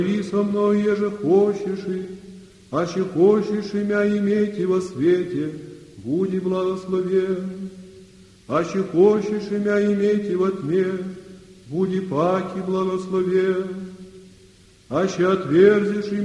И со мной, еже хочешь, аще хочешь имя иметь и во свете, буди благословен. Аще хочешь имя иметь и во тьме, буди паки благословен. Аще отверзишь